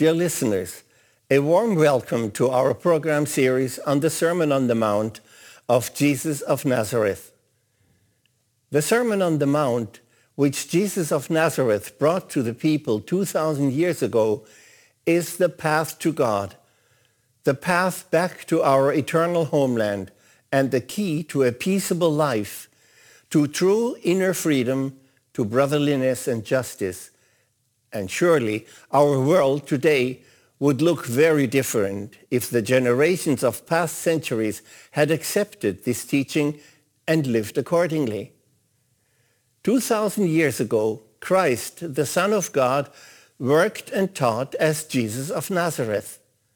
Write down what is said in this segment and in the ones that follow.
Dear listeners, a warm welcome to our program series on the Sermon on the Mount of Jesus of Nazareth. The Sermon on the Mount, which Jesus of Nazareth brought to the people 2,000 years ago, is the path to God, the path back to our eternal homeland, and the key to a peaceable life, to true inner freedom, to brotherliness and justice. And surely our world today would look very different if the generations of past centuries had accepted this teaching and lived accordingly. 2,000 years ago, Christ, the Son of God, worked and taught as Jesus of Nazareth.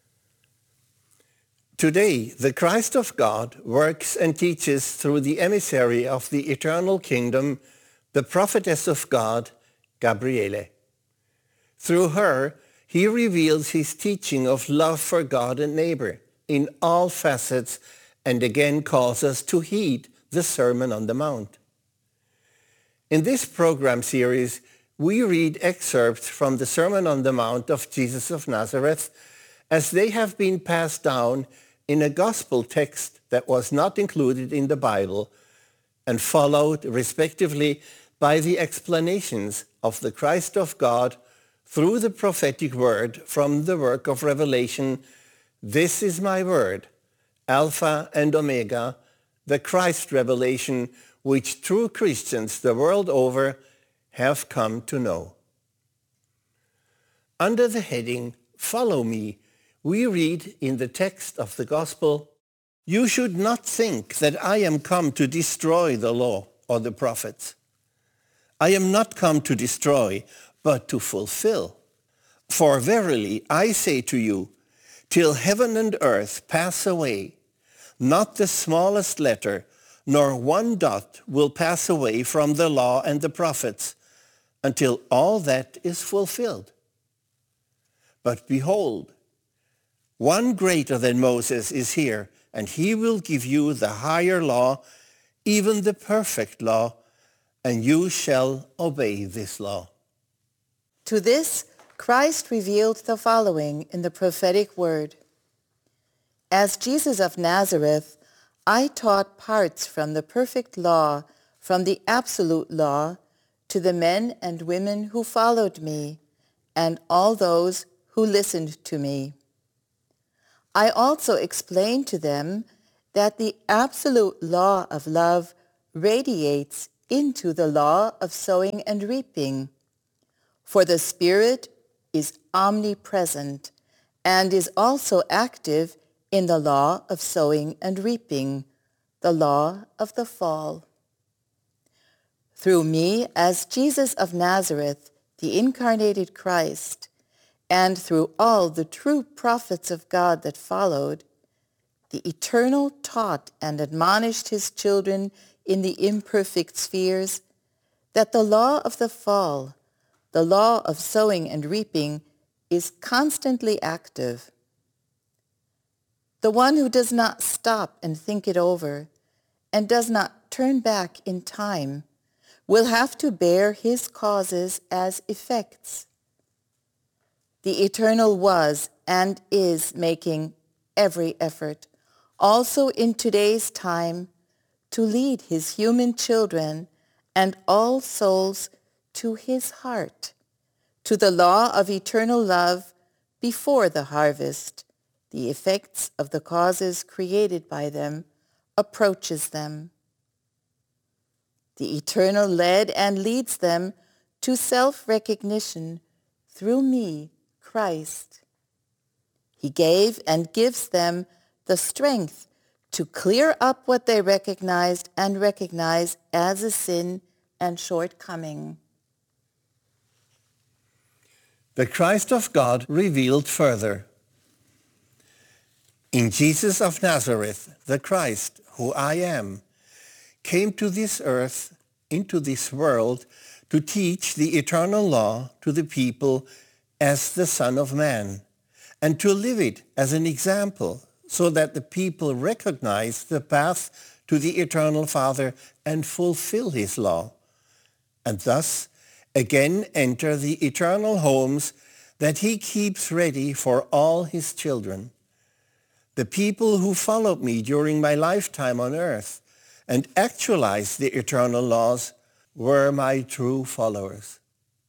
Today, the Christ of God works and teaches through the emissary of the eternal kingdom, the prophetess of God, Gabriele. Through her, he reveals his teaching of love for God and neighbor in all facets and again calls us to heed the Sermon on the Mount. In this program series, we read excerpts from the Sermon on the Mount of Jesus of Nazareth as they have been passed down in a gospel text that was not included in the Bible and followed respectively by the explanations of the Christ of God through the prophetic word from the work of Revelation. This is my word, Alpha and Omega, the Christ revelation which true Christians the world over have come to know. Under the heading, Follow Me, we read in the text of the Gospel, "You should not think that I am come to destroy the law or the prophets. I am not come to destroy, but to fulfill. For verily I say to you, till heaven and earth pass away, not the smallest letter, nor one dot will pass away from the law and the prophets, until all that is fulfilled. But behold, one greater than Moses is here, and he will give you the higher law, even the perfect law, and you shall obey this law." To this, Christ revealed the following in the prophetic word. As Jesus of Nazareth, I taught parts from the perfect law, from the absolute law, to the men and women who followed me, and all those who listened to me. I also explained to them that the absolute law of love radiates into the law of sowing and reaping. For the Spirit is omnipresent and is also active in the law of sowing and reaping, the law of the fall. Through me, as Jesus of Nazareth, the incarnated Christ, and through all the true prophets of God that followed, the Eternal taught and admonished his children in the imperfect spheres that the law of the fall, the law of sowing and reaping, is constantly active. The one who does not stop and think it over and does not turn back in time will have to bear his causes as effects. The Eternal was and is making every effort, also in today's time, to lead his human children and all souls to his heart, to the law of eternal love before the harvest, the effects of the causes created by them, approaches them. The Eternal led and leads them to self-recognition through me, Christ. He gave and gives them the strength to clear up what they recognized and recognize as a sin and shortcoming. The Christ of God revealed further. In Jesus of Nazareth, the Christ, who I am, came to this earth, into this world, to teach the eternal law to the people as the Son of Man, and to live it as an example, so that the people recognize the path to the eternal Father and fulfill his law, and thus again enter the eternal homes that he keeps ready for all his children. The people who followed me during my lifetime on earth and actualized the eternal laws were my true followers.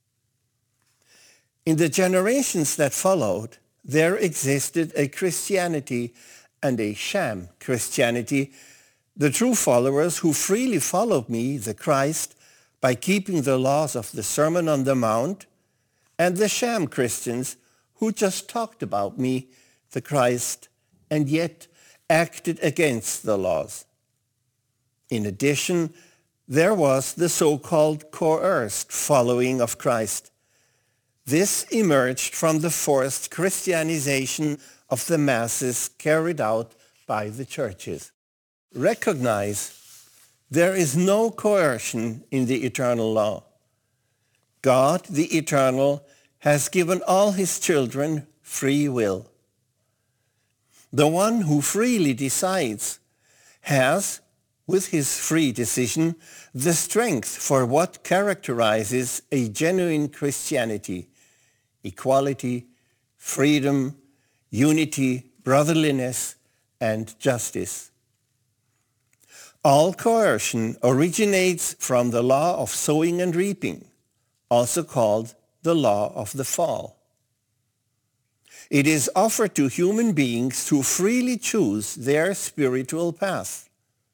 In the generations that followed, there existed a Christianity and a sham Christianity. The true followers who freely followed me, the Christ, by keeping the laws of the Sermon on the Mount, and the sham Christians who just talked about me, the Christ, and yet acted against the laws. In addition, there was the so-called coerced following of Christ. This emerged from the forced Christianization of the masses carried out by the churches. Recognize there is no coercion in the eternal law. God, the eternal, has given all his children free will. The one who freely decides has, with his free decision, the strength for what characterizes a genuine Christianity: equality, freedom, unity, brotherliness, and justice. All coercion originates from the law of sowing and reaping, also called the law of the fall. It is offered to human beings to freely choose their spiritual path.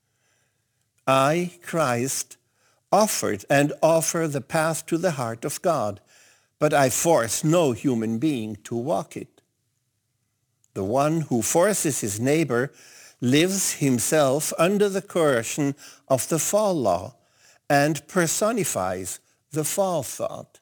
I, Christ, offered and offer the path to the heart of God, but I force no human being to walk it. The one who forces his neighbor lives himself under the coercion of the fall law and personifies the fall thought.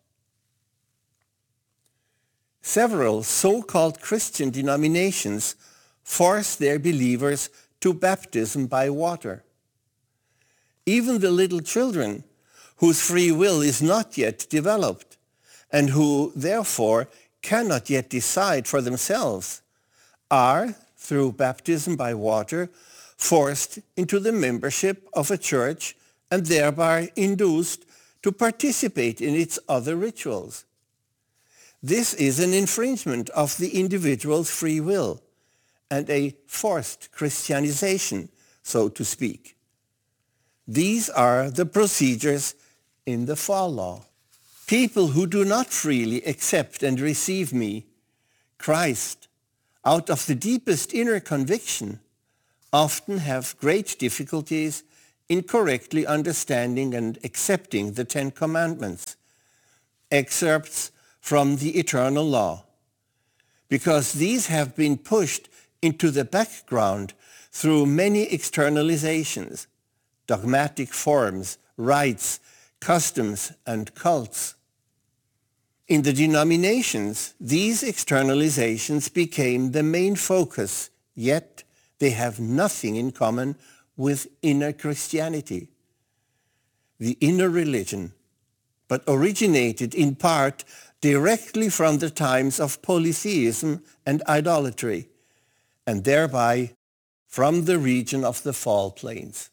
Several so-called Christian denominations force their believers to baptism by water. Even the little children, whose free will is not yet developed, and who, therefore, cannot yet decide for themselves, are, through baptism by water, forced into the membership of a church and thereby induced to participate in its other rituals. This is an infringement of the individual's free will and a forced Christianization, so to speak. These are the procedures in the fall law. People who do not freely accept and receive me, Christ, out of the deepest inner conviction, often have great difficulties in correctly understanding and accepting the Ten Commandments, excerpts from the eternal law, because these have been pushed into the background through many externalizations, dogmatic forms, rites, customs, and cults. In the denominations, these externalizations became the main focus, yet they have nothing in common with inner Christianity, the inner religion, but originated in part directly from the times of polytheism and idolatry, and thereby from the region of the fall plains.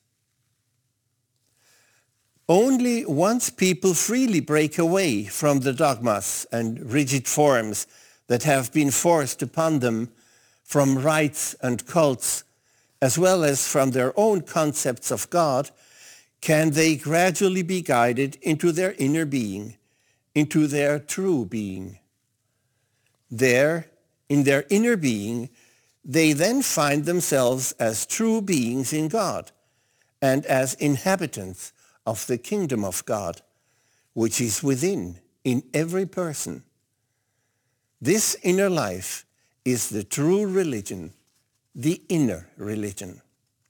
Only once people freely break away from the dogmas and rigid forms that have been forced upon them from rites and cults, as well as from their own concepts of God, can they gradually be guided into their inner being, into their true being. There, in their inner being, they then find themselves as true beings in God and as inhabitants of the kingdom of God, which is within, in every person. This inner life is the true religion, the inner religion.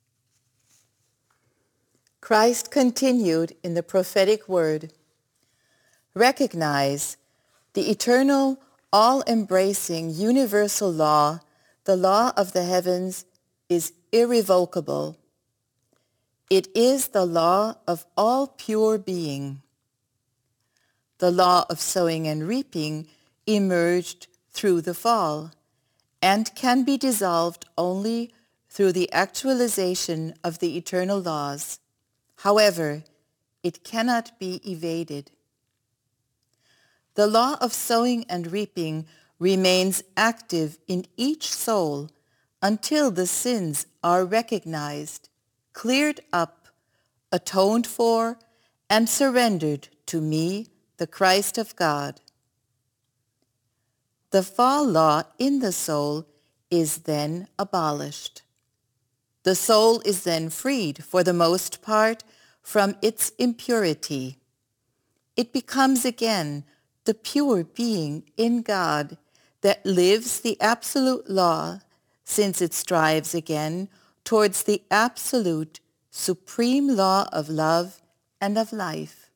Christ continued in the prophetic word, "Recognize the eternal, all-embracing, universal law, the law of the heavens, is irrevocable. It is the law of all pure being. The law of sowing and reaping emerged through the fall and can be dissolved only through the actualization of the eternal laws. However, it cannot be evaded. The law of sowing and reaping remains active in each soul until the sins are recognized, cleared up, atoned for, and surrendered to me, the Christ of God. The fall law in the soul is then abolished. The soul is then freed, for the most part, from its impurity. It becomes again the pure being in God that lives the absolute law, since it strives again towards the absolute, supreme law of love and of life.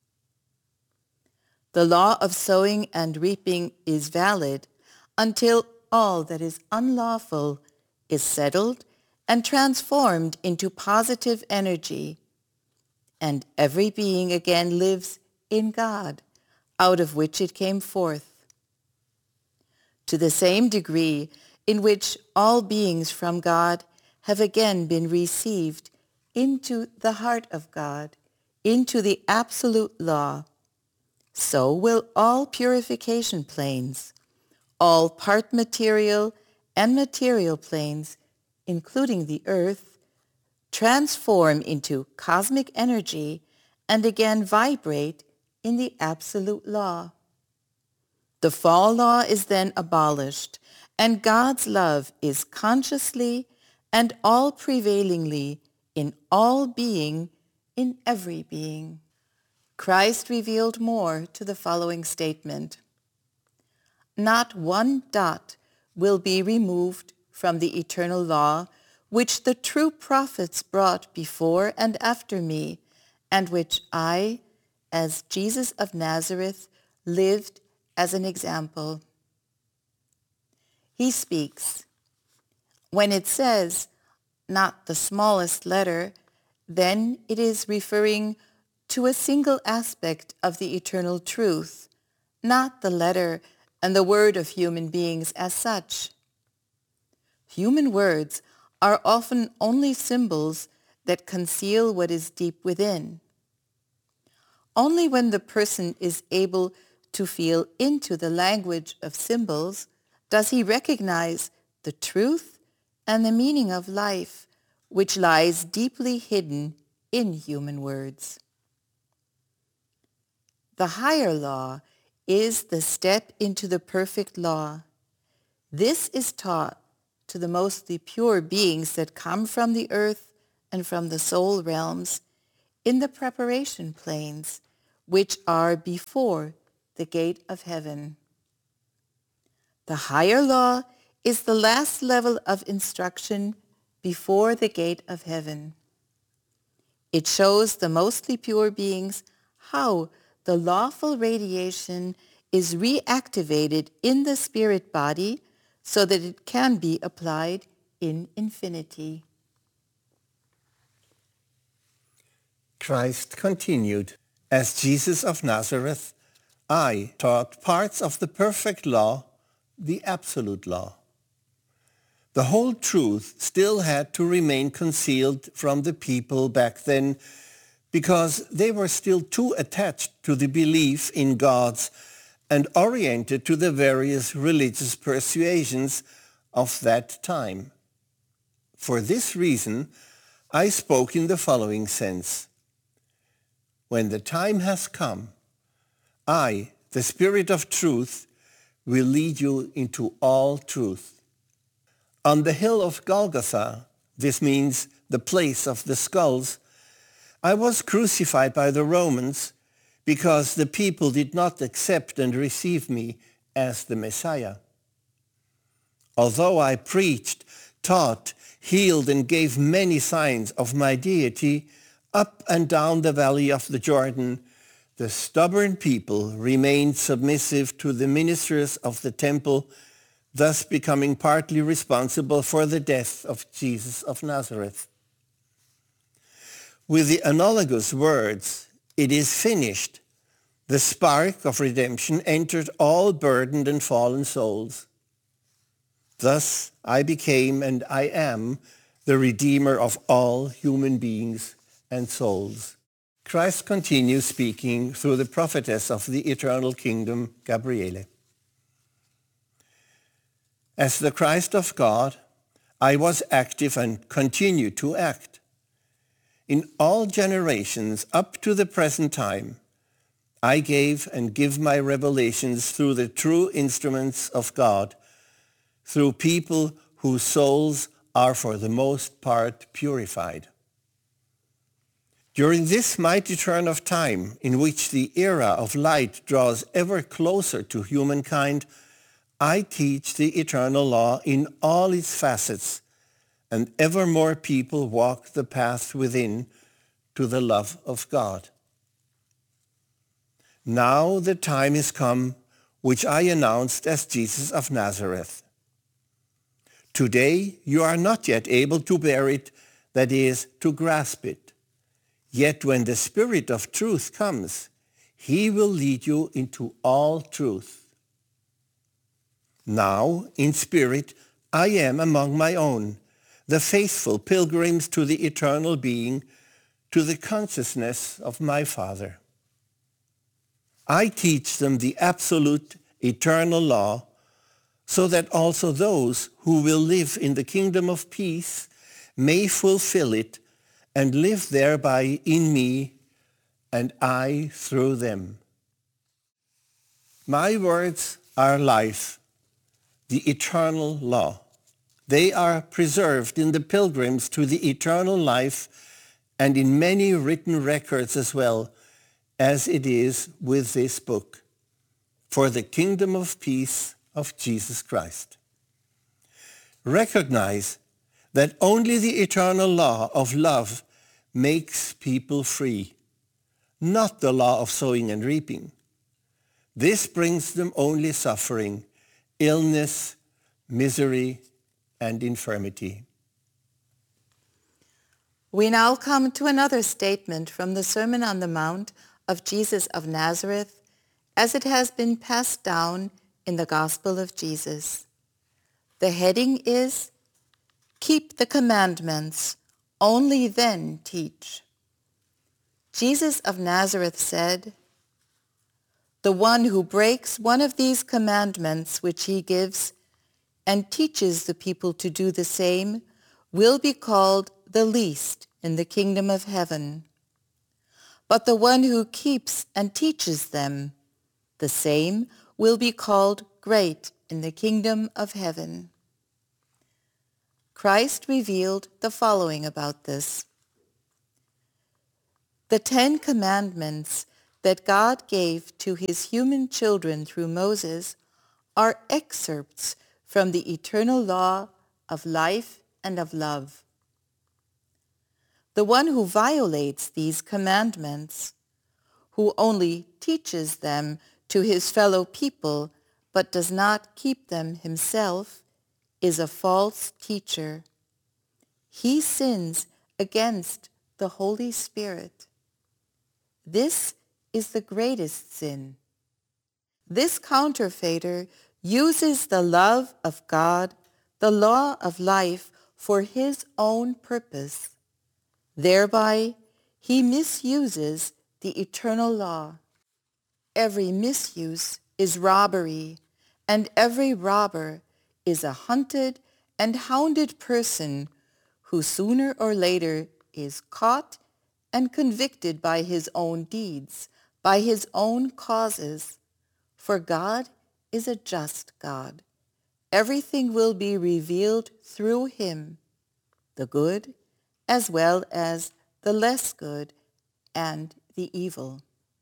The law of sowing and reaping is valid until all that is unlawful is settled and transformed into positive energy, and every being again lives in God, out of which it came forth. To the same degree in which all beings from God have again been received into the heart of God, into the absolute law, so will all purification planes, all part material and material planes, including the earth, transform into cosmic energy and again vibrate in the absolute law. The fall law is then abolished, and God's love is consciously and all-prevailingly in all being, in every being. Christ revealed more to the following statement: not one dot will be removed from the eternal law which the true prophets brought before and after me, and which I, as Jesus of Nazareth, lived as an example. He speaks. When it says, not the smallest letter, then it is referring to a single aspect of the eternal truth, not the letter and the word of human beings as such. Human words are often only symbols that conceal what is deep within. Only when the person is able to feel into the language of symbols does he recognize the truth and the meaning of life, which lies deeply hidden in human words. The higher law is the step into the perfect law. This is taught to the mostly pure beings that come from the earth and from the soul realms in the preparation planes, which are before the gate of heaven. The higher law is the last level of instruction before the gate of heaven. It shows the mostly pure beings how the lawful radiation is reactivated in the spirit body so that it can be applied in infinity. Christ continued, as Jesus of Nazareth, I taught parts of the perfect law, the absolute law. The whole truth still had to remain concealed from the people back then because they were still too attached to the belief in gods and oriented to the various religious persuasions of that time. For this reason, I spoke in the following sense. When the time has come, I, the Spirit of truth, will lead you into all truth. On the hill of Golgotha, this means the place of the skulls, I was crucified by the Romans because the people did not accept and receive me as the Messiah. Although I preached, taught, healed, and gave many signs of my deity up and down the valley of the Jordan, the stubborn people remained submissive to the ministers of the temple, thus becoming partly responsible for the death of Jesus of Nazareth. With the analogous words, "It is finished," the spark of redemption entered all burdened and fallen souls. Thus I became and I am the Redeemer of all human beings and souls. Christ continues speaking through the prophetess of the eternal kingdom, Gabriele. As the Christ of God, I was active and continue to act. In all generations up to the present time, I gave and give my revelations through the true instruments of God, through people whose souls are for the most part purified. During this mighty turn of time, in which the era of light draws ever closer to humankind, I teach the eternal law in all its facets, and ever more people walk the path within to the love of God. Now the time is come which I announced as Jesus of Nazareth. Today you are not yet able to bear it, that is, to grasp it. Yet when the Spirit of truth comes, he will lead you into all truth. Now, in spirit, I am among my own, the faithful pilgrims to the eternal being, to the consciousness of my Father. I teach them the absolute eternal law, so that also those who will live in the kingdom of peace may fulfill it and live thereby in me, and I through them. My words are life, the eternal law. They are preserved in the pilgrims to the eternal life and in many written records as well, as it is with this book, for the kingdom of peace of Jesus Christ. Recognize that only the eternal law of love makes people free, not the law of sowing and reaping. This brings them only suffering, illness, misery, and infirmity. We now come to another statement from the Sermon on the Mount of Jesus of Nazareth, as it has been passed down in the Gospel of Jesus. The heading is, Keep the Commandments, only then teach. Jesus of Nazareth said, The one who breaks one of these commandments which he gives and teaches the people to do the same will be called the least in the kingdom of heaven. But the one who keeps and teaches them, the same will be called great in the kingdom of heaven. Christ revealed the following about this. The 10 Commandments that God gave to his human children through Moses are excerpts from the eternal law of life and of love. The one who violates these commandments, who only teaches them to his fellow people but does not keep them himself, is a false teacher. He sins against the Holy Spirit. This is the greatest sin. This counterfeiter uses the love of God, the law of life, for his own purpose. Thereby, he misuses the eternal law. Every misuse is robbery, and every robber is a hunted and hounded person who sooner or later is caught and convicted by his own deeds, by his own causes. For God is a just God. Everything will be revealed through him, the good as well as the less good and the evil.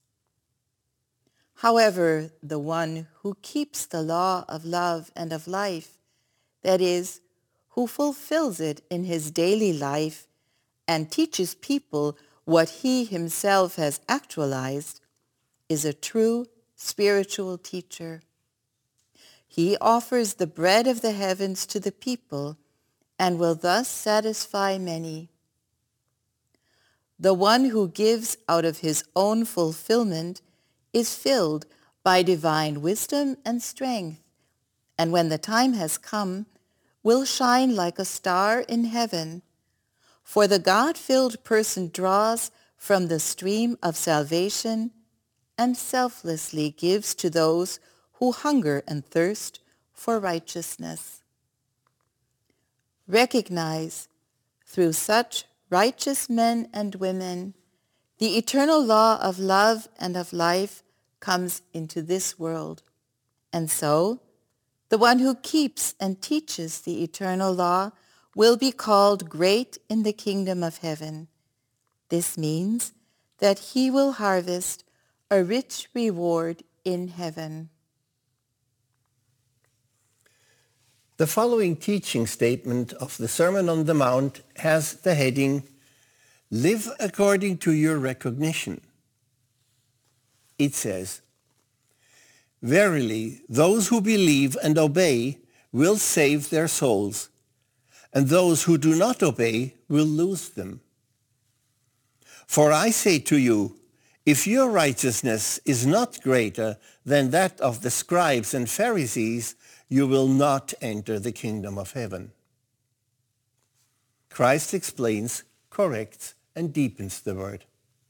However, the one who keeps the law of love and of life, that is, who fulfills it in his daily life and teaches people what he himself has actualized, is a true spiritual teacher. He offers the bread of the heavens to the people and will thus satisfy many. The one who gives out of his own fulfillment is filled by divine wisdom and strength, and when the time has come, will shine like a star in heaven. For the God-filled person draws from the stream of salvation and selflessly gives to those who hunger and thirst for righteousness. Recognize through such righteous men and women the eternal law of love and of life comes into this world. And so, the one who keeps and teaches the eternal law will be called great in the kingdom of heaven. This means that he will harvest a rich reward in heaven. The following teaching statement of the Sermon on the Mount has the heading, Live according to your recognition. It says, Verily, those who believe and obey will save their souls, and those who do not obey will lose them. For I say to you, if your righteousness is not greater than that of the scribes and Pharisees, you will not enter the kingdom of heaven. Christ explains, corrects, and deepens the word.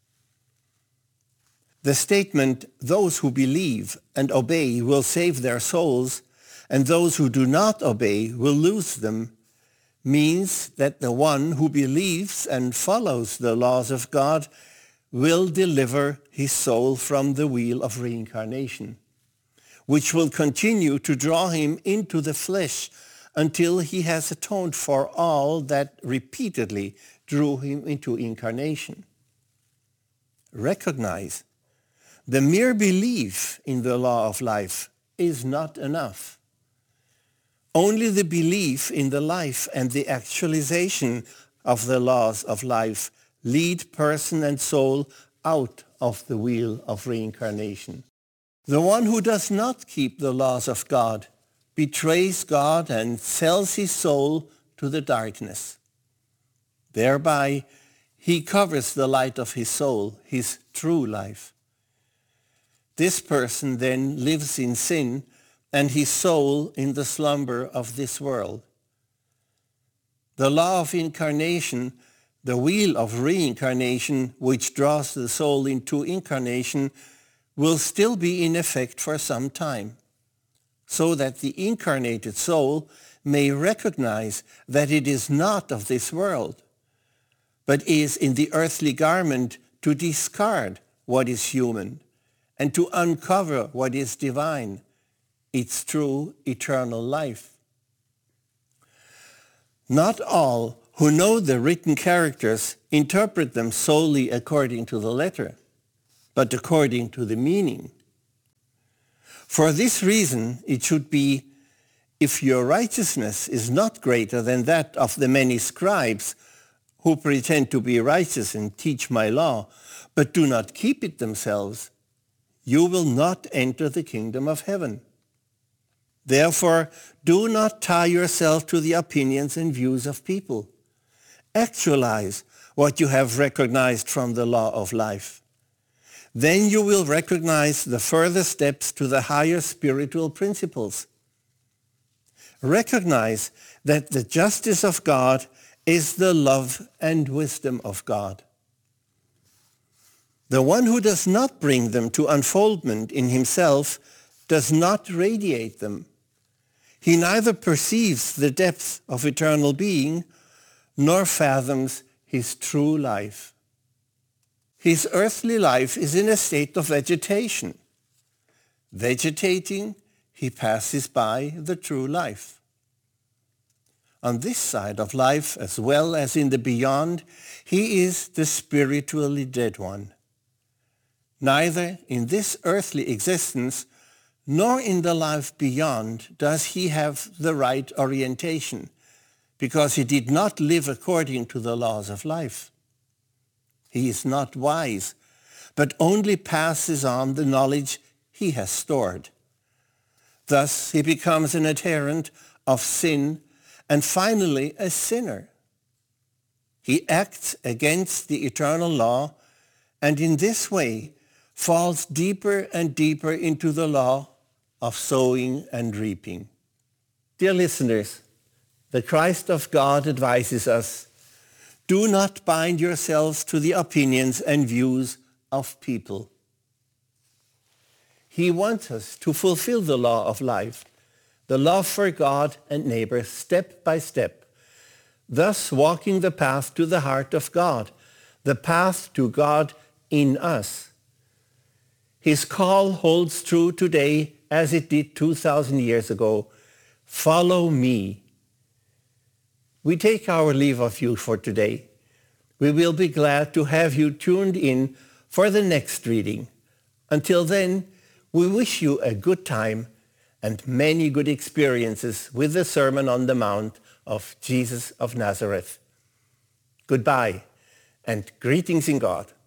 The statement, those who believe and obey will save their souls, and those who do not obey will lose them, means that the one who believes and follows the laws of God will deliver his soul from the wheel of reincarnation, which will continue to draw him into the flesh until he has atoned for all that repeatedly drew him into incarnation. Recognize, the mere belief in the law of life is not enough. Only the belief in the life and the actualization of the laws of life lead person and soul out of the wheel of reincarnation. The one who does not keep the laws of God betrays God and sells his soul to the darkness. Thereby, he covers the light of his soul, his true life. This person then lives in sin and his soul in the slumber of this world. The law of incarnation, the wheel of reincarnation, which draws the soul into incarnation, will still be in effect for some time, so that the incarnated soul may recognize that it is not of this world, but is in the earthly garment to discard what is human and to uncover what is divine, its true eternal life. Not all who know the written characters interpret them solely according to the letter, but according to the meaning. For this reason, it should be, if your righteousness is not greater than that of the many scribes who pretend to be righteous and teach my law, but do not keep it themselves, you will not enter the kingdom of heaven. Therefore, do not tie yourself to the opinions and views of people. Actualize what you have recognized from the law of life. Then you will recognize the further steps to the higher spiritual principles. Recognize that the justice of God is the love and wisdom of God. The one who does not bring them to unfoldment in himself does not radiate them. He neither perceives the depth of eternal being nor fathoms his true life. His earthly life is in a state of vegetation. Vegetating, he passes by the true life. On this side of life, as well as in the beyond, he is the spiritually dead one. Neither in this earthly existence nor in the life beyond does he have the right orientation, because he did not live according to the laws of life. He is not wise, but only passes on the knowledge he has stored. Thus he becomes an adherent of sin and finally a sinner. He acts against the eternal law and in this way falls deeper and deeper into the law of sowing and reaping. Dear listeners, the Christ of God advises us, Do not bind yourselves to the opinions and views of people. He wants us to fulfill the law of life, the love for God and neighbor step by step, thus walking the path to the heart of God, the path to God in us. His call holds true today as it did 2,000 years ago. Follow me. We take our leave of you for today. We will be glad to have you tuned in for the next reading. Until then, we wish you a good time and many good experiences with the Sermon on the Mount of Jesus of Nazareth. Goodbye and greetings in God.